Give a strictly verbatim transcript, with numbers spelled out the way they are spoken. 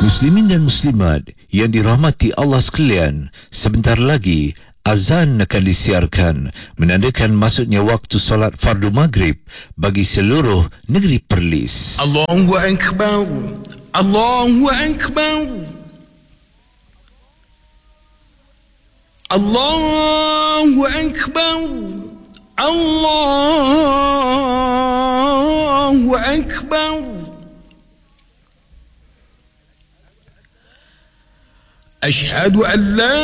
Muslimin dan muslimat yang dirahmati Allah sekalian, sebentar lagi azan akan disiarkan menandakan masuknya waktu solat fardu maghrib bagi seluruh negeri Perlis. Allahu Akbar, Allahu Akbar, Allahu Akbar, Allahu Akbar. أشهد أن لا